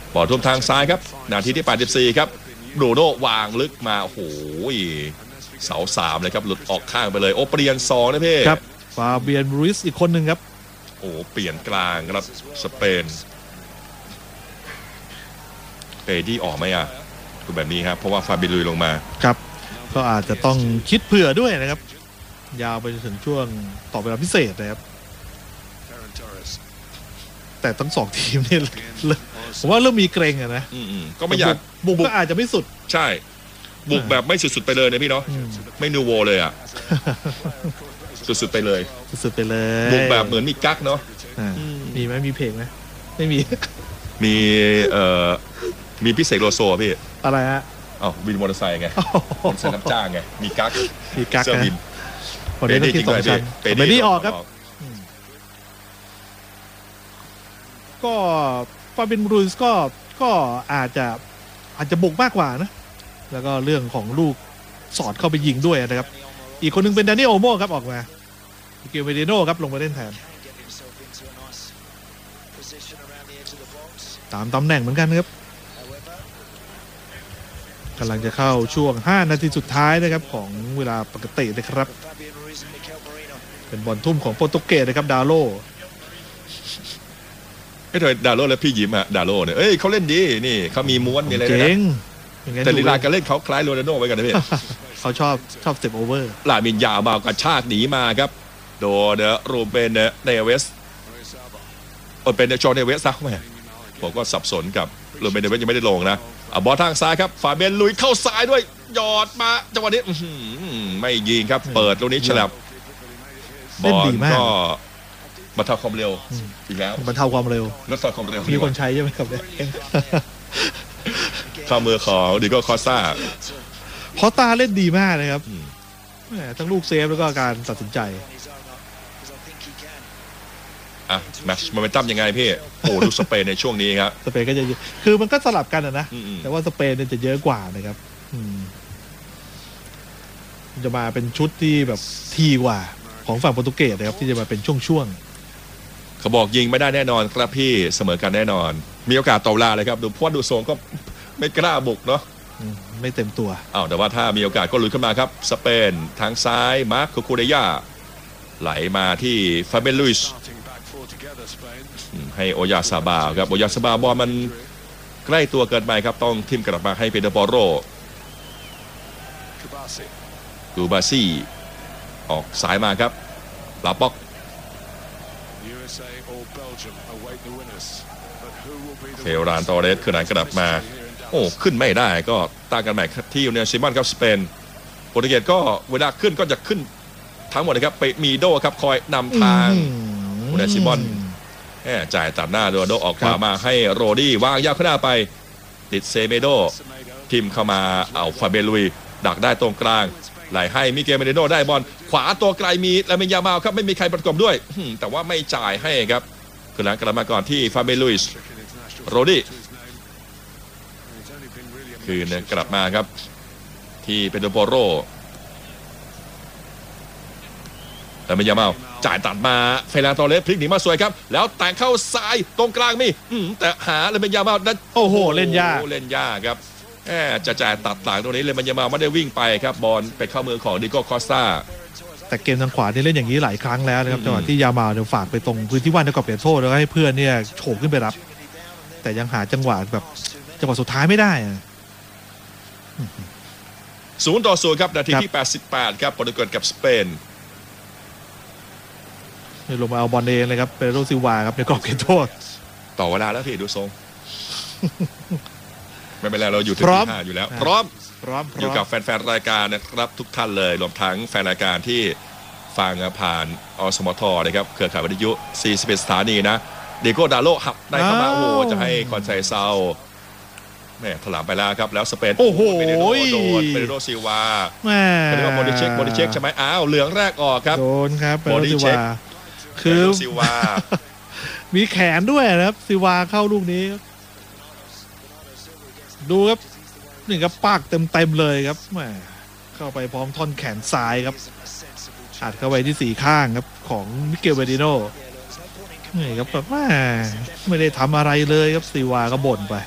บอลทุ่มทางซ้ายครับนาทีที่84ครับบรูโน่วางลึกมาโอ้โหเสา3เลยครับหลุดออกข้างไปเลยโอเปรียน2นะพี่ครับฟาเบียนรูอิสอีกคนหนึ่งครับโอ้เปลี่ยนกลางครับสเปนเปดี้ออกไหมอ่ะดูแบบนี้ครับเพราะว่าฟาเบียนลุยลงมาครับก็อาจจะต้องคิดเผื่อด้วยนะครับยาวไปจนถึงช่วงต่อเวลาพิเศษนะครับแต่ทั้ง2ทีมนี่ผมว่าเริ่มมีเกรงอะนะก็ไม่อยากบุกก็อาจจะไม่สุดใช่บุกแบบไม่สุดๆไปเลยนะพี่เนาะไม่นูโวเลยอ่ะสุดๆไปเลยสุดๆไปเลยบุกแบบเหมือนมีกั๊กเนาะมีไหมมีเพลงไหมไม่มีมีพิเศษโลโซพี่อะไรฮะวินมอเตอร์ไซค์ไงใช้น้ำจ้างไงมีกั๊กเสื้อวินวันนี้ต้องกิน2 ชั้นเปดี้ออกครับก็ฟาเบียนรูอิสก็อาจจะบุกมากกว่านะแล้วก็เรื่องของลูกสอดเข้าไปยิงด้วยนะครับอีกคนนึงเป็นดานิโอโม่ครับออกมาเกลเวเดโน่ครับลงมาเล่นแทนตามตำแหน่งเหมือนกันครับกำลังจะเข้าช่วง5 นาทีสุดท้ายนะครับของเวลาปกตินะครับเป็นบอลทุ่มของโปรตุเกสนะครับดาโลไอ้เธอดาโลแล้วพี่ยิ้มอะดาโลเนี่ยเขาเล่นดีนี่เขามีม้วนมีอะไรนะแต่ลีลาการเล่นเขาคล้ายโรนัลโดไว้กันนะพี่เขาชอบสเต็ปโอเวอร์ลามินยาบาวกระชากหนีมาครับโดนโรเบนเนเวสเป็นจอห์นเนเวสซะแม่ผมก็สับสนกับโรเบนเนเวสยังไม่ได้ลงนะบอลทางซ้ายครับฟาเบียนลุยเข้าซ้ายด้วยหยอดมาจังหวะนี้ไม่ยิงครับเปิดลูกนี้ฉลับบอลก็บรรเทาความเร็วอีกแล้วบรรเทาความเร็วลดความเร็วมีคนใช้ใช่ไหมครับเนี่ยข้ามือของดิโก้คอสตาพอตาเล่นดีมากเลยครับทั้งลูกเซฟแล้วก็การตัดสินใจแมตช์โมเมนตัมยังไงพี่ดูสเปนในช่วงนี้ครับสเปนก็จะคือมันก็สลับกันนะแต่ว่าสเปนเนี่ยจะเยอะกว่านะครับจะมาเป็นชุดที่แบบทีกว่าของฝั่งโปรตุเกสนะครับที่จะมาเป็นช่วงเขาบอกยิงไม่ได้แน่นอนครับพี่เสมอกันแน่นอนมีโอกาสต่อเวลาเลยครับดูพวดดูทรงก็ไม่กล้าบุกเนาะไม่เต็มตัวแต่ว่าถ้ามีโอกาสก็ลุยขึ้นมาครับสเปนทางซ้ายมาร์คโคเดย่าไหลมาที่ฟาเบลุยส์ให้โอยาซาบาครับโอยาซาบาบอลมันใกล้ตัวเกินไปครับต้องทิมกลับมาให้เปเดโปโรกูบาซี่ออกสายมาครับลาป็อกเฟรานตอเรสขึ้นหลังกลับมาขึ้นไม่ได้ก็ต่างกันใหม่ที่ยูเนียซิมอนครับสเปนโปรตุเกสก็เวลาขึ้นก็จะขึ้นทั้งหมดเลยครับเปมีโดครับคอยนำทางยูเนียซิมอนจ่ายตัดหน้าโรโดออกขวามาให้โรดี้วางยาวขึ้นหน้าไปติดเซเมโดทิมเข้ามาเอาฟาเบลุยดักได้ตรงกลางไหลให้มิเกลเมเดโนได้บอลขวาตัวไกลมีลาเมนยามาลครับไม่มีใครประกบด้วยแต่ว่าไม่จ่ายให้ครับคือหลังกลับมาก่อนที่ฟาเบลุยส์โรดี้คือเนี่ยกลับมาครับที่เปโดโปโรลาเมนยามาลจ่ายตัดมาเฟรานตอเรสพลิกหนีมาสวยครับแล้วแต่งเข้าซ้ายตรงกลางมีแต่หาลาเมนยามาลนั้นโอ้โหเล่นยากครับจะจ่ายตัดหลังตรงนี้เลยมันยังมาไม่ได้วิ่งไปครับบอลไปเข้ามือของดิโก้คอสตาแต่เกมทางขวานี่เล่นอย่างนี้หลายครั้งแล้วนะครับจังหวะที่ยามาเนี่ยฝากไปตรงพื้นที่ว่างในกรอบเขตโทษแล้วให้เพื่อนเนี่ยโฉบขึ้นไปรับแต่ยังหาจังหวะแบบจังหวะสุดท้ายไม่ได้ 0-0ครับนาทีที่88ครับโปรตุเกสกับสเปนลงมาเอาบอลเองเลยครับเปโรซิลวาครับในกรอบเขตโทษต่อเวลาแล้วพี่ดูทรงไม่เป็นไรเราอยู่ที่5อยู่แล้วพร้อมอยู่กับแฟนๆรายการนะครับทุกท่านเลยรวมทั้งแฟนรายการที่ฟังผ่านอสมทนะครับเครือข่ายวิทยุ41สถานีนะเดโก้ดาโลหับได้เข้ามาจะให้คอนไซเซาแม่ถลำไปแล้วครับแล้วสเปนโอ้โหโดนเปโดซิลวาเป็นว่าโมดิเช็คใช่ไหมเหลืองแรกออกครับโดนครับเปโดซิลวาคือซิลวามีแขนด้วยนะครับซิลวาเข้าลูกนี้ดูครับนี่ครับปากเต็มเลยครับแหมเข้าไปพร้อมท่อนแขนซ้ายครับอัดเข้าไปที่4ข้างครับของมิเกลเวดิโนนี่ครับแบบไม่ได้ทำอะไรเลยครับซิลวาก็บ่นไป